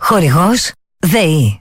Χορηγός ΔΕΗ.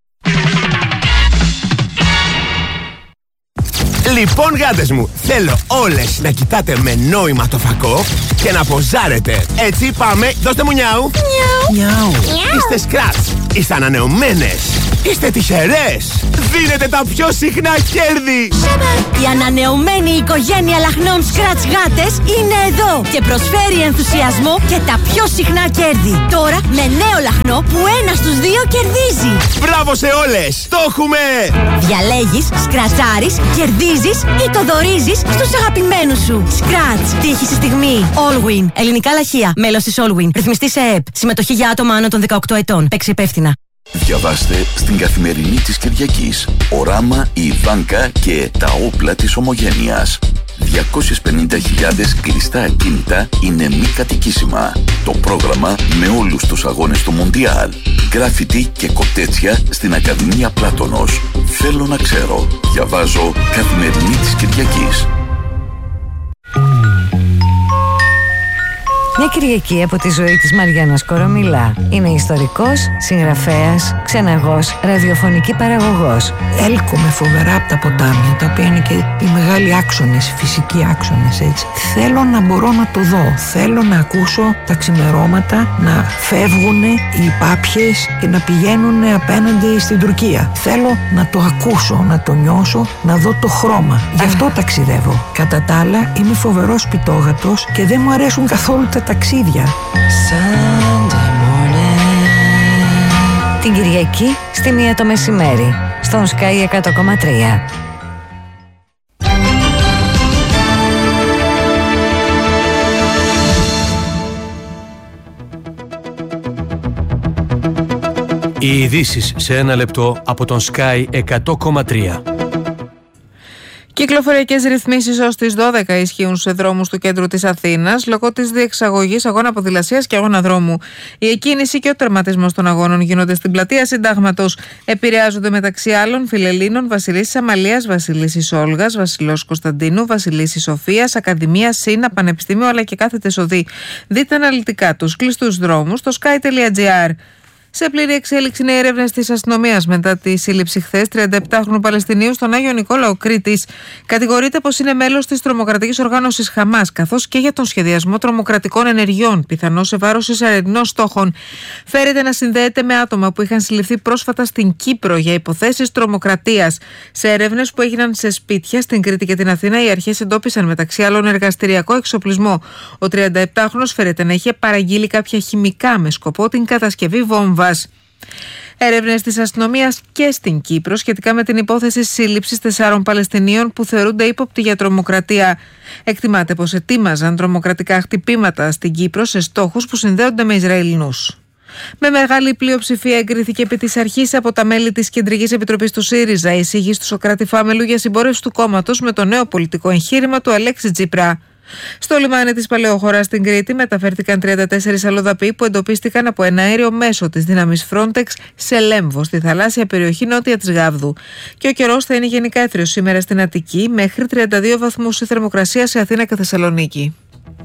Λοιπόν, γάτες μου, θέλω όλες να κοιτάτε με νόημα το φακό και να ποζάρετε. Έτσι, πάμε, δώστε μου νιάου. Νιάου. Είστε σκράτς, είστε ανανεωμένες, είστε τυχερές. Δίνετε τα πιο συχνά κέρδη. Η ανανεωμένη οικογένεια λαχνών Scratch γάτες είναι εδώ και προσφέρει ενθουσιασμό και τα πιο συχνά κέρδη. Τώρα με νέο λαχνό που ένας στους δύο κερδίζει. Μπράβο σε όλες, το έχουμε. Διαλέγεις, σκρατσάρεις, κερδίζεις ή το δωρίζεις στους αγαπημένους σου. Scratch, τύχη στη στιγμή. Allwin, ελληνικά λαχεία, μέλος της Allwin, ρυθμιστή σε ΕΕΠ, συμμετοχή για άτομα άνω των 18 ετών. Παίξε υπεύθυνα. Διαβάστε στην Καθημερινή της Κυριακής. Ο Ράμα, η Ιβάνκα και τα όπλα της ομογένειας. 250.000 κλειστά ακίνητα είναι μη κατοικήσιμα. Το πρόγραμμα με όλους τους αγώνες του Μοντιάλ. Γκράφιτι και κοτέτσια στην Ακαδημία Πλάτωνος. Θέλω να ξέρω. Διαβάζω Καθημερινή της Κυριακής. Μια Κυριακή από τη ζωή της Μαριάννας Κορομιλά. Είναι ιστορικός, συγγραφέας, ξεναγός, ραδιοφωνική παραγωγός. Έλκομαι φοβερά από τα ποτάμια, τα οποία είναι και οι μεγάλοι άξονες, οι φυσικοί άξονες, έτσι. Θέλω να μπορώ να το δω. Θέλω να ακούσω τα ξημερώματα να φεύγουν οι πάπιες και να πηγαίνουν απέναντι στην Τουρκία. Θέλω να το ακούσω, να το νιώσω, να δω το χρώμα. Γι' αυτό ταξιδεύω. Κατά τα άλλα, είμαι φοβερός πιτόγατος και δεν μου αρέσουν καθόλου τα ταξίδια. Την Κυριακή στη 1 το μεσημέρι στον Sky 100,3. Οι ειδήσεις σε 1 λεπτό από τον Sky 100,3. Κυκλοφοριακές ρυθμίσεις ως τις 12 ισχύουν σε δρόμους του κέντρου της Αθήνας λόγω της διεξαγωγής αγώνα ποδηλασίας και αγώνα δρόμου. Η εκκίνηση και ο τερματισμός των αγώνων γίνονται στην πλατεία Συντάγματος. Επηρεάζονται μεταξύ άλλων Φιλελλήνων, Βασιλίσσης Αμαλίας, Βασιλίσσης Όλγας, Βασιλός Κωνσταντίνου, Βασιλίσσης Σοφίας, Ακαδημία ΣΥΝΑ, Πανεπιστήμιο αλλά και κάθετες οδοί. Δείτε αναλυτικά τους κλειστούς δρόμους στο sky.gr. Σε πλήρη εξέλιξη είναι οι έρευνες της αστυνομίας μετά τη σύλληψη χθες 37χρονου Παλαιστινίου στον Άγιο Νικόλαο Κρήτης. Κατηγορείται πως είναι μέλος της τρομοκρατικής οργάνωσης Χαμάς, καθώς και για τον σχεδιασμό τρομοκρατικών ενεργειών, πιθανώς σε βάρος Ισραηλινών στόχων. Φέρεται να συνδέεται με άτομα που είχαν συλληφθεί πρόσφατα στην Κύπρο για υποθέσεις τρομοκρατίας. Σε έρευνες που έγιναν σε σπίτια στην Κρήτη και την Αθήνα, οι αρχές εντόπισαν μεταξύ άλλων εργαστηριακό εξοπλισμό. Ο 37χρονος φέρεται να είχε παραγγείλει κάποια χημικά με σκοπό την κατασκευή βόμβα. Έρευνες της αστυνομίας και στην Κύπρο σχετικά με την υπόθεση σύλληψης 4 Παλαιστινίων που θεωρούνται ύποπτοι για τρομοκρατία. Εκτιμάται πως ετοίμαζαν τρομοκρατικά χτυπήματα στην Κύπρο σε στόχους που συνδέονται με Ισραηλινούς. Με μεγάλη πλειοψηφία εγκρίθηκε επί της αρχής από τα μέλη της Κεντρικής Επιτροπής του ΣΥΡΙΖΑ η εισήγηση του Σωκράτη Φάμελου για συμπόρευση του κόμματος με το νέο πολιτικό εγχείρημα του Αλέξη Τσίπρα. Στο λιμάνι της Παλαιοχώρας στην Κρήτη μεταφέρθηκαν 34 αλλοδαποί που εντοπίστηκαν από ένα αέριο μέσο της δύναμης Frontex σε Λέμβο, στη θαλάσσια περιοχή νότια της Γάβδου. Και ο καιρός θα είναι γενικά έθριος σήμερα στην Αττική, μέχρι 32 βαθμούς η θερμοκρασία σε Αθήνα και Θεσσαλονίκη.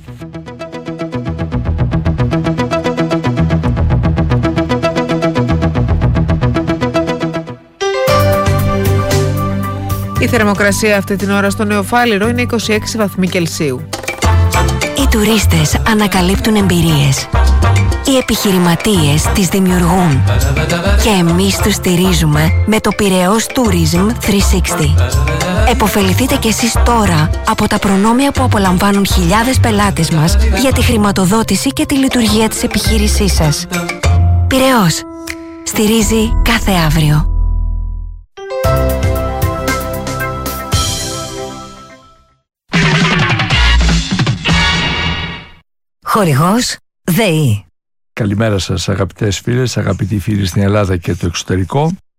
Η θερμοκρασία αυτή την ώρα στο Νεοφάλιρο είναι 26 βαθμοί Κελσίου. Οι τουρίστες ανακαλύπτουν εμπειρίες. Οι επιχειρηματίες τις δημιουργούν. Και εμείς τους στηρίζουμε με το Πειραιώς Tourism 360. Εποφεληθείτε κι εσείς τώρα από τα προνόμια που απολαμβάνουν χιλιάδες πελάτες μας για τη χρηματοδότηση και τη λειτουργία της επιχείρησής σας. Πειραιώς. Στηρίζει κάθε αύριο. Χορηγός ΔΕΗ. Καλημέρα σας αγαπητές φίλες, αγαπητοί φίλοι στην Ελλάδα και το εξωτερικό.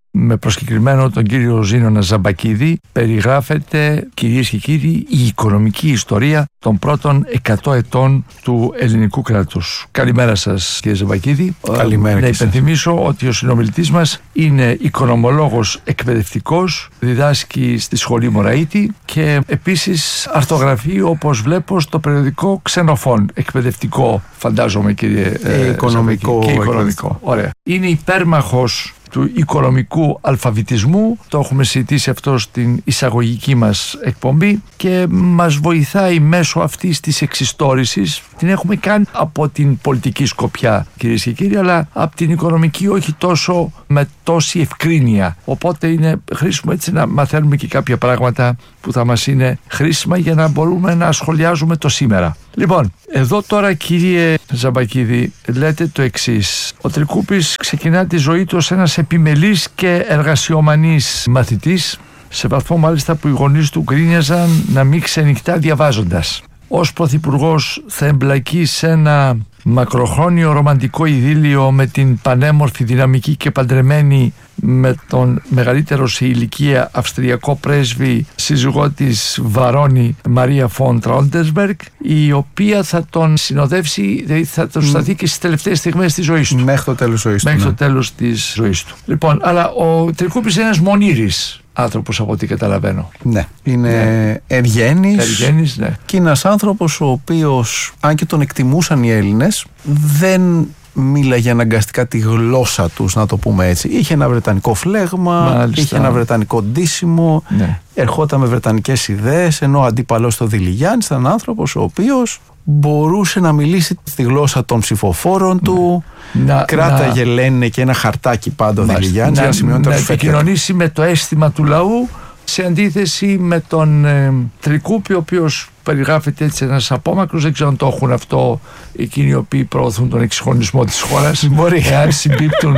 με προσκεκριμένο τον κύριο Ζήνωνα Ζαμπακίδη, περιγράφεται, κυρίες και κύριοι, η οικονομική ιστορία των πρώτων 100 ετών του ελληνικού κράτους. Καλημέρα σας, κύριε Ζαμπακίδη. Καλημέρα. Να υπενθυμίσω ότι ο συνομιλητής μας είναι οικονομολόγος εκπαιδευτικός, διδάσκει στη σχολή Μωραΐτη και επίσης αρθογραφεί, όπως βλέπω, στο περιοδικό Ξενοφών. Εκπαιδευτικό, φαντάζομαι, κύριε οικονομικό. Και οικονομικό. Ωραία. Είναι υπέρμαχος του οικονομικού αλφαβητισμού, το έχουμε συζητήσει αυτό στην εισαγωγική μας εκπομπή και μας βοηθάει μέσω αυτής της εξιστόρησης. Την έχουμε κάνει από την πολιτική σκοπιά, κυρίες και κύριοι, αλλά από την οικονομική όχι τόσο με τόση ευκρίνεια. Οπότε είναι χρήσιμο έτσι να μαθαίνουμε και κάποια πράγματα που θα μας είναι χρήσιμα για να μπορούμε να σχολιάζουμε το σήμερα. Λοιπόν, εδώ τώρα, κύριε Ζαμπακίδη, λέτε το εξής. Ο Τρικούπης ξεκινά τη ζωή του ως ένας επιμελής και εργασιομανής μαθητής, σε βαθμό μάλιστα που οι γονείς του γκρίνιαζαν να μην ξενυχτά διαβάζοντας. Ως πρωθυπουργός θα εμπλακεί σε ένα μακροχρόνιο ρομαντικό ειδήλιο με την πανέμορφη, δυναμική και παντρεμένη με τον μεγαλύτερο σε ηλικία αυστριακό πρέσβη σύζυγό της Βαρόνι Μαρία φον Τράουντενμπεργκ, η οποία θα τον συνοδεύσει, δηλαδή θα τον σταθεί και στις τελευταίες στιγμές της ζωής του. Μέχρι το τέλος ζωής του. Μέχρι το τέλος της ζωής του. Λοιπόν, αλλά ο Τρικούπης είναι ένας μονήρης άνθρωπος, από ό,τι καταλαβαίνω. Ναι, είναι ευγένης, ναι. Και είναι ένας άνθρωπος ο οποίος, αν και τον εκτιμούσαν οι Έλληνες, δεν μίλαγε αναγκαστικά τη γλώσσα τους, να το πούμε έτσι. Είχε ένα βρετανικό φλέγμα, μάλιστα. Είχε ένα βρετανικό ντύσιμο, ναι. Ερχόταν με βρετανικές ιδέες, ενώ ο αντίπαλος του Δηλιγιάννης ήταν άνθρωπος ο οποίος μπορούσε να μιλήσει τη γλώσσα των ψηφοφόρων του, κράταγε λένε και ένα χαρτάκι πάντα ο Δηλιγιάννης να επικοινωνήσει με το αίσθημα του λαού, σε αντίθεση με τον Τρικούπη, ο οποίος περιγράφεται έτσι ένας απόμακρος. Δεν ξέρω αν το έχουν αυτό εκείνοι οι οποίοι προωθούν τον εξυγχρονισμό της χώρας. Μπορεί, εάν συμπίπτουν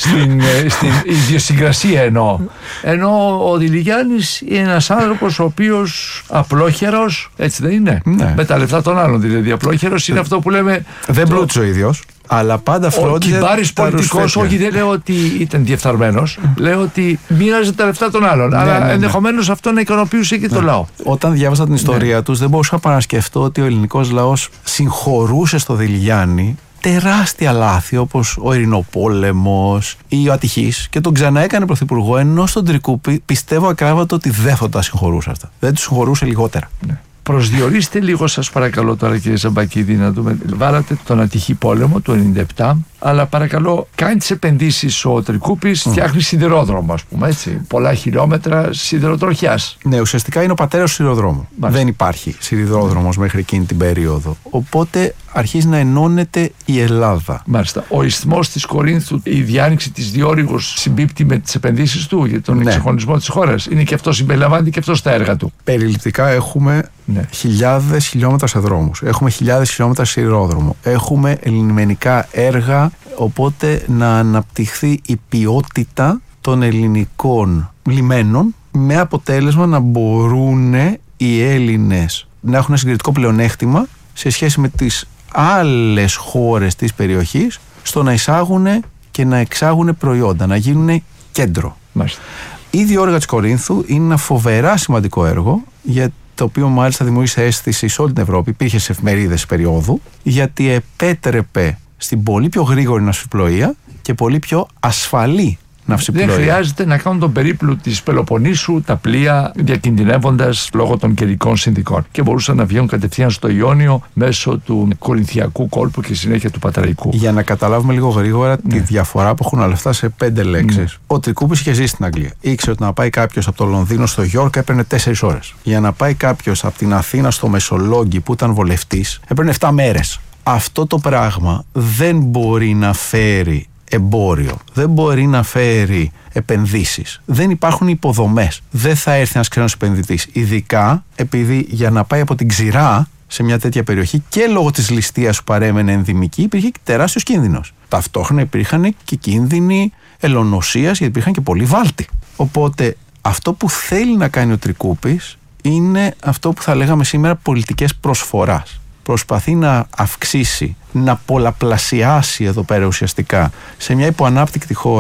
στην ιδιοσυγκρασία εννοώ. Ενώ ο Δηλιγιάννης είναι ένας άνθρωπος ο οποίος απλόχερος, έτσι δεν είναι? Ναι. Με τα λεφτά των άλλων δηλαδή. Απλόχερος είναι αυτό που λέμε. Δεν πλούτησε ο ίδιος. Αλλά πάντα φρόντιζε. Ο κυμπάρης πολιτικός, όχι, δεν λέω ότι ήταν διεφθαρμένος. Λέω ότι μοίραζε τα λεφτά των άλλων. Αλλά ενδεχομένως αυτό να ικανοποιούσε και το λαό. Όταν διάβασα την ιστορία τους, δεν μπορούσα να σκεφτώ ότι ο ελληνικός λαός συγχωρούσε στο Δηλιγιάννη τεράστια λάθη, όπως ο Ειρηνοπόλεμος ή ο Ατυχής, και τον ξαναέκανε πρωθυπουργό, ενώ στον Τρικούπη πιστεύω ακράδαντα ότι δεν θα τα συγχωρούσε αυτά. Δεν τους συγχωρούσε λιγότερα. Ναι. Προσδιορίστε λίγο, σας παρακαλώ τώρα, κύριε Ζαμπακίδη, να δούμε. Βάλατε τον Ατυχή πόλεμο του 1997, αλλά παρακαλώ, κάνει τις επενδύσεις ο Τρικούπης, φτιάχνει σιδηρόδρομο, ας πούμε, έτσι. Πολλά χιλιόμετρα σιδηροτροχιάς. Ναι, ουσιαστικά είναι ο πατέρας του σιδηροδρόμου. Δεν υπάρχει σιδηρόδρομος μέχρι εκείνη την περίοδο. Οπότε αρχίζει να ενώνεται η Ελλάδα. Μάλιστα. Ο ισθμός της Κορίνθου, η διάνοιξη της Διόρυγος συμπίπτει με τις επενδύσεις του για τον εξυγχρονισμό της χώρας. Είναι και αυτό, συμπεριλαμβάνεται και αυτό στα έργα του. Περιληπτικά έχουμε χιλιάδες χιλιόμετρα σε δρόμους. Έχουμε χιλιάδες χιλιόμετρα σιδηρόδρομο. Έχουμε ελληνικά έργα, οπότε να αναπτυχθεί η ποιότητα των ελληνικών λιμένων, με αποτέλεσμα να μπορούν οι Έλληνες να έχουν ένα συγκριτικό πλεονέκτημα σε σχέση με τις άλλες χώρες της περιοχής στο να εισάγουν και να εξάγουν προϊόντα, να γίνουν κέντρο. Μάλιστα. Ήδη ο έργο της Κορίνθου είναι ένα φοβερά σημαντικό έργο, για το οποίο μάλιστα δημιούργησε αίσθηση σε όλη την Ευρώπη, υπήρχε σε εφημερίδες περίοδου, γιατί επέτρεπε στην πολύ πιο γρήγορη ναυσιπλοεία και πολύ πιο ασφαλή ναυσιπλοεία. Δεν χρειάζεται να κάνουν τον περίπλου της Πελοποννήσου τα πλοία, διακινδυνεύοντας λόγω των καιρικών συνθηκών. Και μπορούσαν να βγαίνουν κατευθείαν στο Ιόνιο μέσω του Κορινθιακού κόλπου και συνέχεια του Πατραϊκού. Για να καταλάβουμε λίγο γρήγορα τη διαφορά που έχουν όλα αυτά σε 5 λέξεις. Ο Τρικούπης είχε ζήσει στην Αγγλία. Ήξερε ότι να πάει κάποιος από το Λονδίνο στο Γιόρκ έπαιρνε 4 ώρες. Για να πάει κάποιος από την Αθήνα στο Μεσολόγγι που ήταν βολευτής έπαιρνε 7 μέρες. Αυτό το πράγμα δεν μπορεί να φέρει εμπόριο, δεν μπορεί να φέρει επενδύσεις. Δεν υπάρχουν υποδομές. Δεν θα έρθει ένας ξένος επενδυτής. Ειδικά επειδή για να πάει από την Ξηρά σε μια τέτοια περιοχή και λόγω της ληστείας που παρέμενε ενδυμική υπήρχε τεράστιος κίνδυνος. Ταυτόχρονα υπήρχαν και κίνδυνοι ελονοσίας, γιατί υπήρχαν και πολλοί Βάλτοι. Οπότε αυτό που θέλει να κάνει ο Τρικούπης είναι αυτό που θα λέγαμε σήμερα πολιτικές προσφοράς. Προσπαθεί να αυξήσει, να πολλαπλασιάσει εδώ πέρα ουσιαστικά σε μια υποανάπτυκτη χώρα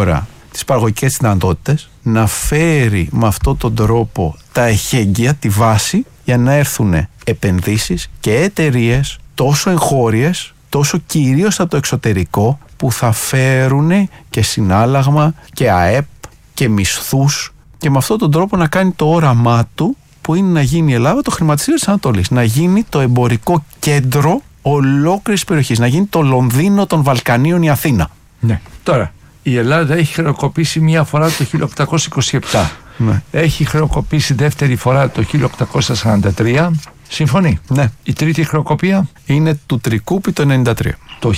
τις παραγωγικές δυνατότητες, να φέρει με αυτόν τον τρόπο τα εχέγγυα, τη βάση, για να έρθουν επενδύσεις και εταιρείες τόσο εγχώριες, τόσο κυρίως από το εξωτερικό, που θα φέρουν και συνάλλαγμα και ΑΕΠ και μισθούς, και με αυτόν τον τρόπο να κάνει το όραμά του, που είναι να γίνει η Ελλάδα το χρηματιστήριο της Ανατολής, να γίνει το εμπορικό κέντρο ολόκληρης περιοχής, να γίνει το Λονδίνο των Βαλκανίων η Αθήνα. Ναι. Τώρα, η Ελλάδα έχει χρεοκοπήσει μία φορά το 1827. Ναι. Έχει χρεοκοπήσει δεύτερη φορά το 1843. Συμφωνεί. Ναι. Η τρίτη χρεοκοπία είναι του Τρικούπη το 1993. Το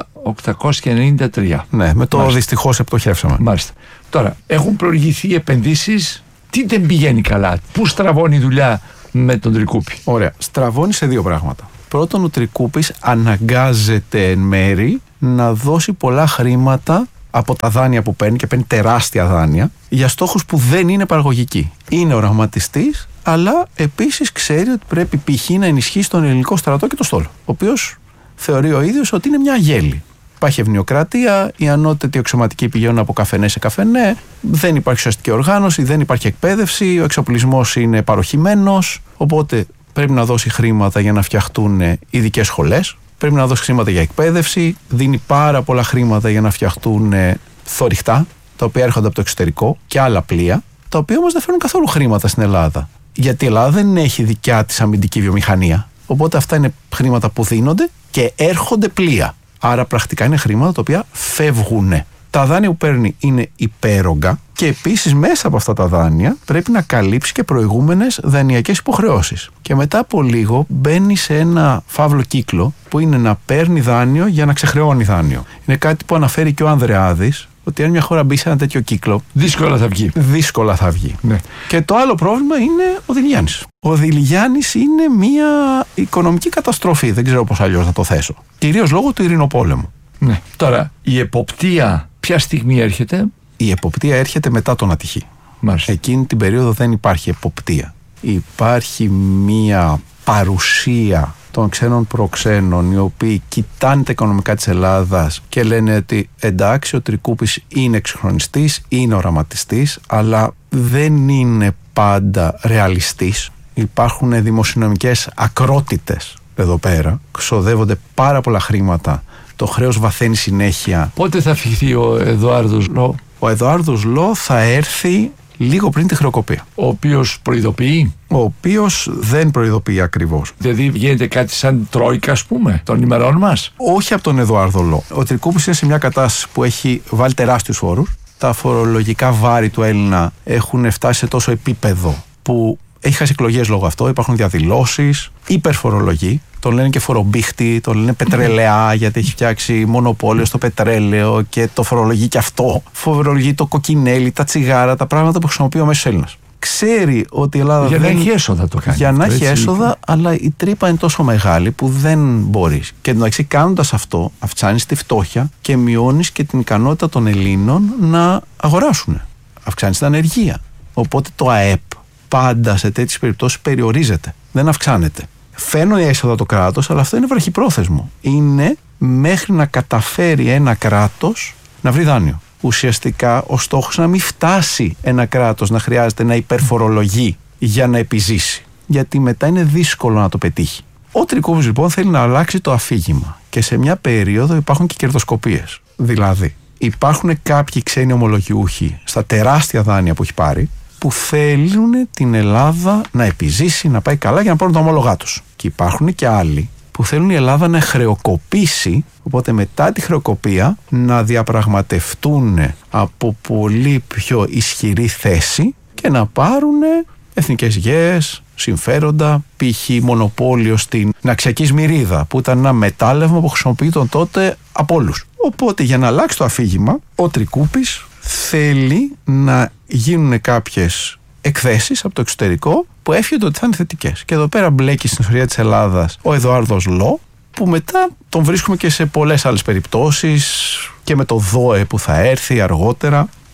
1893. Ναι, με το δυστυχώς επτοχεύσαμε. Μάλιστα. Τώρα, έχουν προηγηθεί επενδύσεις. Τι δεν πηγαίνει καλά? Πού στραβώνει η δουλειά με τον Τρικούπη? Ωραία. Στραβώνει σε δύο πράγματα. Πρώτον, ο Τρικούπης αναγκάζεται εν μέρη να δώσει πολλά χρήματα από τα δάνεια που παίρνει, και παίρνει τεράστια δάνεια, για στόχους που δεν είναι παραγωγικοί. Είναι οραματιστής, αλλά επίσης ξέρει ότι πρέπει π.χ. να ενισχύσει τον ελληνικό στρατό και το στόλο, ο οποίος θεωρεί ο ίδιος ότι είναι μια γέλη. Υπάρχει ευνοιοκρατία, οι ανώτατοι αξιωματικοί πηγαίνουν από καφενέ σε καφενέ, δεν υπάρχει ουσιαστική οργάνωση, δεν υπάρχει εκπαίδευση, ο εξοπλισμός είναι παροχημένος, οπότε πρέπει να δώσει χρήματα για να φτιαχτούν ειδικές σχολές, πρέπει να δώσει χρήματα για εκπαίδευση, δίνει πάρα πολλά χρήματα για να φτιαχτούν θωρηχτά, τα οποία έρχονται από το εξωτερικό, και άλλα πλοία, τα οποία όμως δεν φέρνουν καθόλου χρήματα στην Ελλάδα. Γιατί η Ελλάδα δεν έχει δικιά της αμυντική βιομηχανία. Οπότε αυτά είναι χρήματα που δίνονται και έρχονται πλοία. Άρα πρακτικά είναι χρήματα τα οποία φεύγουν. Τα δάνεια που παίρνει είναι υπέρογκα, και επίσης μέσα από αυτά τα δάνεια πρέπει να καλύψει και προηγούμενες δανειακές υποχρεώσεις. Και μετά από λίγο μπαίνει σε ένα φαύλο κύκλο, που είναι να παίρνει δάνειο για να ξεχρεώνει δάνειο. Είναι κάτι που αναφέρει και ο Ανδρεάδης, ότι αν μια χώρα μπει σε ένα τέτοιο κύκλο, δύσκολα θα βγει. Δύσκολα θα βγει. Ναι. Και το άλλο πρόβλημα είναι ο Διλιάννης. Ο Διλιάννης είναι μια οικονομική καταστροφή, δεν ξέρω πώς αλλιώς να το θέσω. Κυρίως λόγω του ειρηνοπόλεμου. Ναι. Τώρα, η εποπτεία ποια στιγμή έρχεται? Η εποπτεία έρχεται μετά τον ατυχή. Μάλιστα. Εκείνη την περίοδο δεν υπάρχει εποπτεία. Υπάρχει μια παρουσία των ξένων προξένων, οι οποίοι κοιτάνε τα οικονομικά της Ελλάδας και λένε ότι εντάξει, ο Τρικούπης είναι εξυγχρονιστής, είναι οραματιστής, αλλά δεν είναι πάντα ρεαλιστής. Υπάρχουν δημοσιονομικές ακρότητες εδώ πέρα, ξοδεύονται πάρα πολλά χρήματα, το χρέος βαθαίνει συνέχεια. Πότε θα φυγθεί ο Εδουάρδος Λό? Ο Εδουάρδος Λό θα έρθει λίγο πριν τη χρεοκοπία. Ο οποίος προειδοποιεί? Ο οποίος δεν προειδοποιεί ακριβώς. Δηλαδή γίνεται κάτι σαν τρόικα, ας πούμε, των ημερών μας? Όχι από τον Εδουάρδο Λό. Ο Τρικούπης είναι σε μια κατάσταση που έχει βάλει τεράστιους φόρους. Τα φορολογικά βάρη του Έλληνα έχουν φτάσει σε τόσο επίπεδο που έχει χάσει εκλογές λόγω αυτό. Υπάρχουν διαδηλώσεις, υπερφορολογή. Τον λένε και φορομπίχτη, τον λένε πετρελαιά, γιατί έχει φτιάξει μονοπόλιο στο πετρέλαιο και το φορολογεί και αυτό. Φορολογεί το κοκκινέλι, τα τσιγάρα, τα πράγματα που χρησιμοποιεί ο μέσος Έλληνας. Ξέρει ότι η Ελλάδα για να έχει έσοδα το κάνει. Για να έχει έσοδα, αλλά η τρύπα είναι τόσο μεγάλη που δεν μπορείς. Και εντάξει, κάνοντας αυτό, αυξάνεις τη φτώχεια και μειώνεις και την ικανότητα των Ελλήνων να αγοράσουν. Αυξάνεις την ανεργία. Οπότε το ΑΕΠ πάντα σε τέτοιες περιπτώσεις περιορίζεται. Δεν αυξάνεται. Φαίνονται έσοδα το κράτος, αλλά αυτό είναι βραχυπρόθεσμο. Είναι μέχρι να καταφέρει ένα κράτος να βρει δάνειο. Ουσιαστικά ο στόχος είναι να μην φτάσει ένα κράτος να χρειάζεται να υπερφορολογεί για να επιζήσει. Γιατί μετά είναι δύσκολο να το πετύχει. Ο Τρικούπης λοιπόν θέλει να αλλάξει το αφήγημα. Και σε μια περίοδο υπάρχουν και κερδοσκοπίες. Δηλαδή, υπάρχουν κάποιοι ξένοι ομολογιούχοι στα τεράστια δάνεια που έχει πάρει, που θέλουν την Ελλάδα να επιζήσει, να πάει καλά για να πάρουν τα ομόλογά τους. Και υπάρχουν και άλλοι που θέλουν η Ελλάδα να χρεοκοπήσει, οπότε μετά τη χρεοκοπία να διαπραγματευτούν από πολύ πιο ισχυρή θέση και να πάρουν εθνικές γέες, συμφέροντα, π.χ. μονοπόλιο στην Αξιακή Σμυρίδα, που ήταν ένα μετάλλευμα που χρησιμοποιείται τότε από όλους. Οπότε για να αλλάξει το αφήγημα, ο Τρικούπης θέλει να γίνουν κάποιες εκθέσεις από το εξωτερικό που εύχεται ότι θα είναι θετικές. Και εδώ πέρα μπλέκει στην ιστορία της Ελλάδας ο Εδουάρδος Λό, που μετά τον βρίσκουμε και σε πολλές άλλες περιπτώσεις, και με το ΔΟΕ που θα έρθει αργότερα.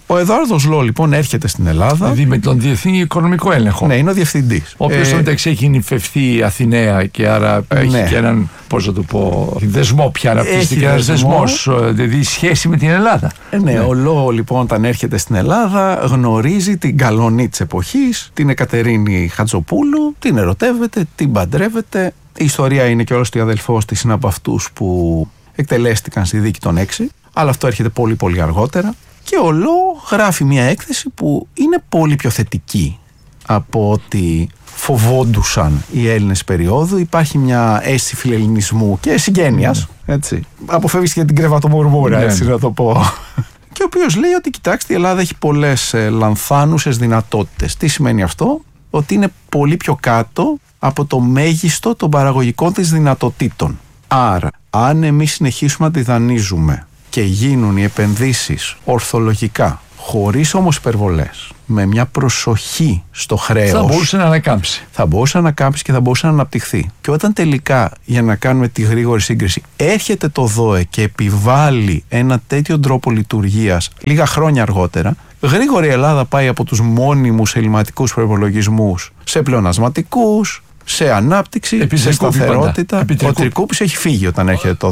Ο Εδουάρδος Λό λοιπόν έρχεται στην Ελλάδα. Δηλαδή με τον Διεθνή Οικονομικό Έλεγχο. Ναι, είναι ο διευθυντής. Ο οποίος μεταξύ έχει νυφευθεί Αθηναία και άρα έχει και έναν, πώς να το πω, δεσμό πια αναπτύσσεται και ένας δεσμός, δηλαδή σχέση με την Ελλάδα. Ναι, ο Λό λοιπόν όταν έρχεται στην Ελλάδα γνωρίζει την Γκαλονή της εποχής, την Εκατερίνη Χατζοπούλου, την ερωτεύεται, την παντρεύεται. Η ιστορία είναι και όλος ότι ο αδελφός της είναι από αυτούς που εκτελέστηκαν στη δίκη των 6, αλλά αυτό έρχεται πολύ πολύ αργότερα. Και ο Λό γράφει μια έκθεση που είναι πολύ πιο θετική από ό,τι φοβόντουσαν οι Έλληνες περίοδου. Υπάρχει μια αίσθηση φιλελληνισμού και συγγένειας, έτσι. Αποφεύγεις και την κρεβατομουρμούρα, έτσι να το πω. Και ο οποίος λέει ότι κοιτάξτε, η Ελλάδα έχει πολλές λανθάνουσες δυνατότητες. Τι σημαίνει αυτό? Ότι είναι πολύ πιο κάτω από το μέγιστο των παραγωγικών της δυνατοτήτων. Άρα, αν εμείς συνεχίσουμε να τη δανείζουμε και γίνουν οι επενδύσεις ορθολογικά, χωρίς όμως υπερβολές, με μια προσοχή στο χρέος, θα μπορούσε να ανακάμψει. Θα μπορούσε να ανακάμψει και θα μπορούσε να αναπτυχθεί. Και όταν τελικά, για να κάνουμε τη γρήγορη σύγκριση, έρχεται το ΔΟΕ και επιβάλλει ένα τέτοιο τρόπο λειτουργίας λίγα χρόνια αργότερα, γρήγορα η Ελλάδα πάει από τους μόνιμους ελληματικούς προϋπολογισμούς σε πλεονασματικούς, σε ανάπτυξη, σε σταθερότητα. Ο Τρικούπης έχει φύγει όταν έρχεται το